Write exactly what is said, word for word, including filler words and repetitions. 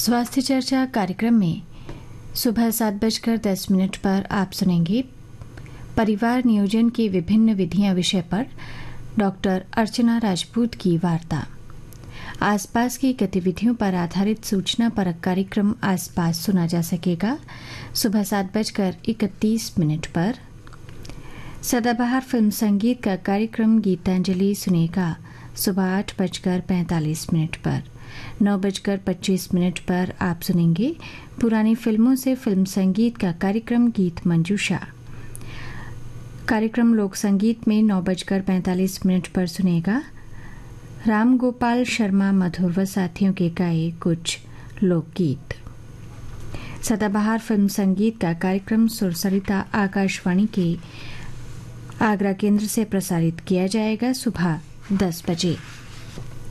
स्वास्थ्य चर्चा कार्यक्रम में सुबह सात बजकर दस मिनट पर आप सुनेंगे परिवार नियोजन की विभिन्न विधियां विषय पर डॉक्टर अर्चना राजपूत की वार्ता। आसपास की गतिविधियों पर आधारित सूचना परक कार्यक्रम आसपास सुना जा सकेगा सुबह सात बजकर इकतीस मिनट पर। सदाबहार फिल्म संगीत का कार्यक्रम गीतांजलि सुनेगा सुबह आठ बजकर पैंतालीस मिनट पर। नौ बजकर पच्चीस मिनट पर आप सुनेंगे पुरानी फिल्मों से फिल्म संगीत का कार्यक्रम गीत मंजूषा। कार्यक्रम लोक संगीत में नौ बजकर पैंतालीस मिनट पर सुनेगा राम गोपाल शर्मा मधुर व साथियों के गाए कुछ लोकगीत। सदाबहार फिल्म संगीत का कार्यक्रम सुरसरिता आकाशवाणी के आगरा केंद्र से प्रसारित किया जाएगा सुबह दस बजे।